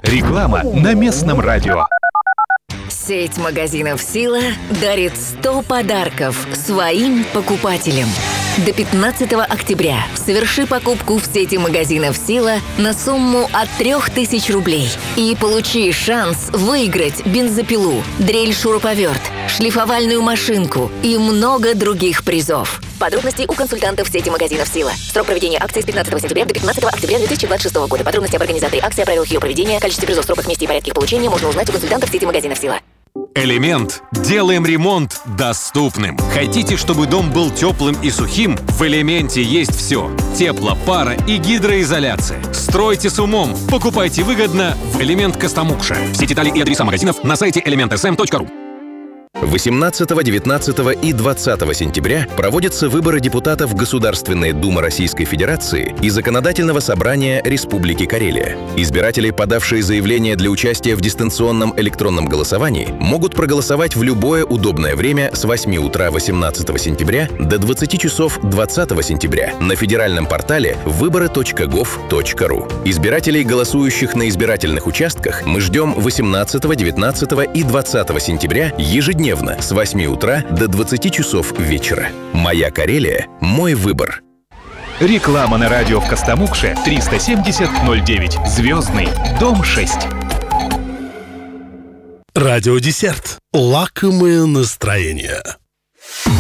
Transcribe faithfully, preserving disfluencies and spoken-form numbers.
Реклама на местном радио. Сеть магазинов «Сила» дарит сто подарков своим покупателям. До пятнадцатого октября соверши покупку в сети магазинов «Сила» на сумму от трех тысяч рублей и получи шанс выиграть бензопилу, дрель-шуруповерт, шлифовальную машинку и много других призов. Подробности у консультантов сети магазинов «Сила». Срок проведения акции с пятнадцатого сентября до пятнадцатого октября две тысячи двадцать шестого года. Подробности об организации акции, о правилах ее проведения, количестве призов, сроках, месте и порядке их получения можно узнать у консультантов сети магазинов «Сила». Элемент. Делаем ремонт доступным. Хотите, чтобы дом был теплым и сухим? В Элементе есть все. Тепло, пара и гидроизоляция. Стройте с умом. Покупайте выгодно в Элемент Костомукша. Все детали и адреса магазинов на сайте элемент эс эм точка ру. восемнадцатого, девятнадцатого и двадцатого сентября проводятся выборы депутатов Государственной Думы Российской Федерации и Законодательного собрания Республики Карелия. Избиратели, подавшие заявление для участия в дистанционном электронном голосовании, могут проголосовать в любое удобное время с восьми утра восемнадцатого сентября до двадцати часов двадцатого сентября на федеральном портале выборы точка гов точка ру. Избирателей, голосующих на избирательных участках, мы ждем восемнадцатого, девятнадцатого и двадцатого сентября ежедневно с восьми утра до двадцати часов вечера. «Моя Карелия. Мой выбор». Реклама на радио в Костомукше триста семьдесят ноль девять. Звездный. Дом шесть. Радиодесерт. Лакомое настроение.